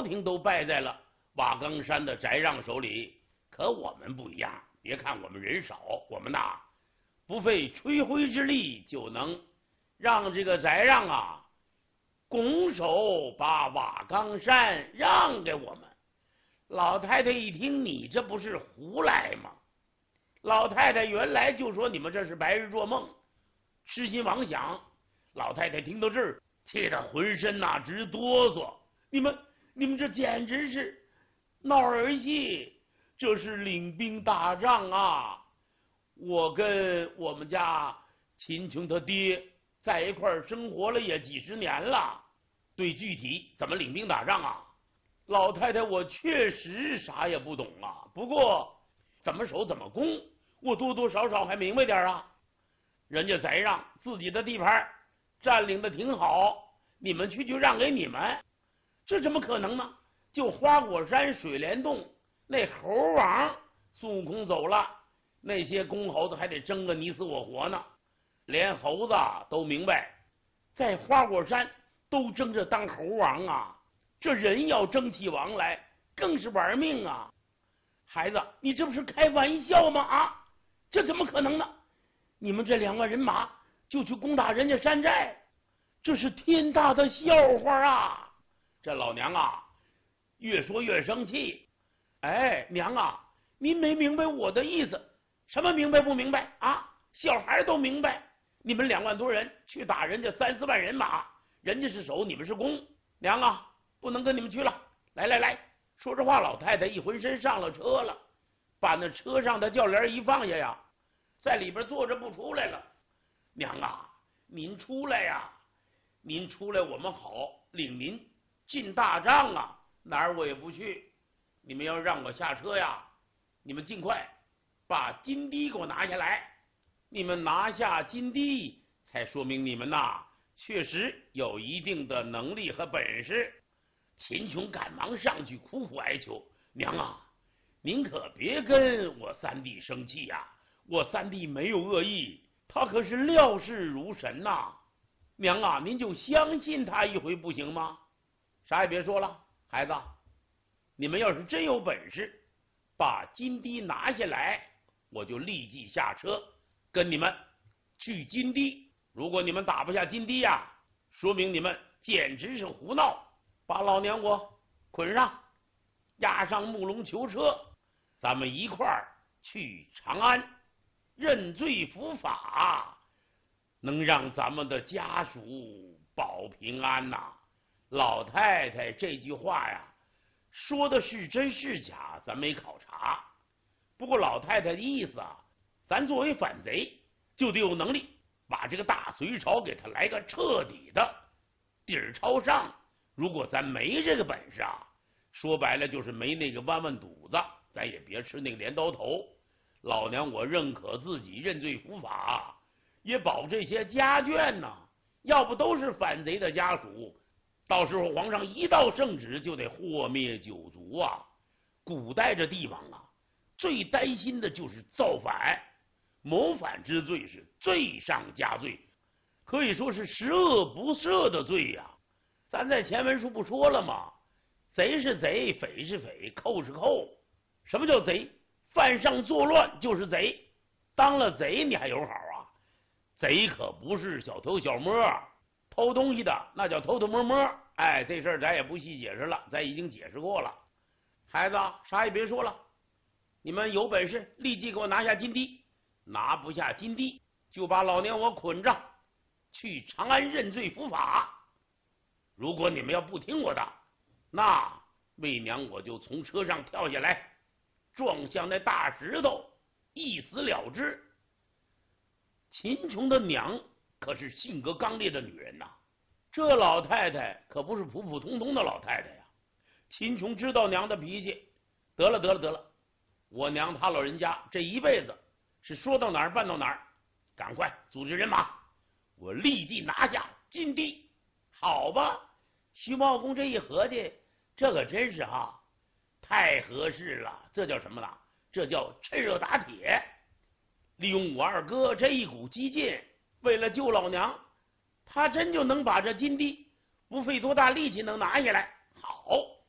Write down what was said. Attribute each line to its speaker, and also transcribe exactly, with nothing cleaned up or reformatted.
Speaker 1: 廷都败在了瓦岗山的翟让手里，可我们不一样。别看我们人少，我们呐不费吹灰之力就能让这个翟让啊拱手把瓦岗山让给我们。老太太一听，你这不是胡来吗？老太太原来就说你们这是白日做梦，痴心妄想。老太太听到这儿，气得浑身呐、啊、直哆嗦。你们你们这简直是闹儿戏，这是领兵打仗啊！我跟我们家秦琼他爹在一块儿生活了也几十年了，对具体怎么领兵打仗啊，老太太我确实啥也不懂啊。不过怎么守怎么攻，我多多少少还明白点啊。人家翟让自己的地盘占领的挺好，你们去就让给你们，这怎么可能呢？就花果山水帘洞那猴王孙悟空走了，那些公猴子还得争个你死我活呢。连猴子都明白，在花果山都争着当猴王啊，这人要争起王来更是玩命啊。孩子，你这不是开玩笑吗？啊，这怎么可能呢？你们这两万人马就去攻打人家山寨，这是天大的笑话啊！这老娘啊越说越生气。哎，娘啊，您没明白我的意思。什么明白不明白啊？小孩都明白。你们两万多人去打人家三四万人马，人家是守，你们是攻。娘啊，不能跟你们去了。来来来，说这话，老太太一浑身上了车了，把那车上的轿帘一放下呀，在里边坐着不出来了。娘啊，您出来呀！您出来，我们好领您进大帐啊！哪儿我也不去。你们要让我下车呀，你们尽快把金堤给我拿下来。你们拿下金堤，才说明你们呐确实有一定的能力和本事。秦琼赶忙上去苦苦哀求：娘啊，您可别跟我三弟生气呀！我三弟没有恶意，他可是料事如神呐、啊！娘啊，您就相信他一回不行吗？啥也别说了，孩子，你们要是真有本事把金堤拿下来，我就立即下车跟你们去金堤。如果你们打不下金堤呀，说明你们简直是胡闹。把老娘我捆上，押上木龙囚车，咱们一块儿去长安认罪伏法，能让咱们的家属保平安呐、啊！老太太这句话呀，说的是真是假，咱没考察。不过老太太的意思啊，咱作为反贼，就得有能力把这个大隋朝给他来个彻底的底儿朝上。如果咱没这个本事啊，说白了就是没那个弯弯肚子，咱也别吃那个镰刀头。老娘我认可自己认罪伏法，也保这些家眷呢，要不都是反贼的家属，到时候皇上一道圣旨就得祸灭九族啊！古代这地方啊，最担心的就是造反，谋反之罪是罪上加罪，可以说是十恶不赦的罪呀、啊。咱在前文书不说了吗？贼是贼，匪是匪，寇是寇。什么叫贼？犯上作乱就是贼。当了贼你还有好啊？贼可不是小偷小摸，偷东西的那叫偷偷摸摸。哎，这事儿咱也不细解释了，咱已经解释过了。孩子，啥也别说了，你们有本事立即给我拿下金堤，拿不下金堤就把老娘我捆着去长安认罪伏法。如果你们要不听我的，那为娘我就从车上跳下来，撞向那大石头，一死了之。秦琼的娘可是性格刚烈的女人呐、啊，这老太太可不是普普通通的老太太呀。秦琼知道娘的脾气，得了得了得了，我娘她老人家这一辈子是说到哪儿办到哪儿，赶快组织人马，我立即拿下金堤。好吧，徐茂公这一合计，这可真是哈，太合适了。这叫什么呢？这叫趁热打铁。利用我二哥这一股激进，为了救老娘，他真就能把这金堤不费多大力气能拿下来。好。